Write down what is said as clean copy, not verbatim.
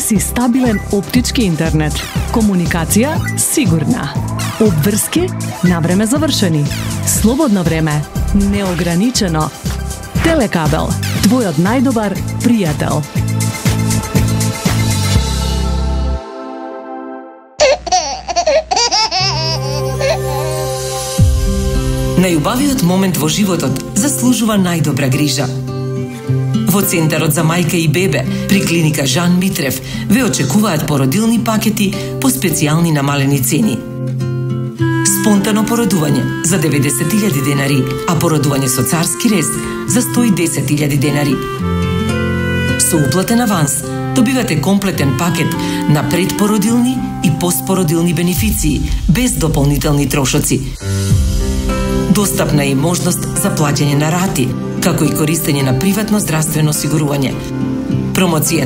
си стабилен оптички интернет. Комуникација сигурна. Обврски на време завршени. Слободно време неограничено. Телекабел, твојот најдобар пријател. Најубавиот момент во животот заслужува најдобра грижа. Во Центарот за мајка и бебе при клиника Жан Митрев ве очекуваат породилни пакети по специјални намалени цени. Спонтано породување за 90.000 денари, а породување со царски рез за 110.000 денари. Со уплатен аванс добивате комплетен пакет на предпородилни и постпородилни бенефиции без дополнителни трошоци. Достапна е и можност за плаќање на рати, како и користење на приватно здравствено осигурување. Промоцијата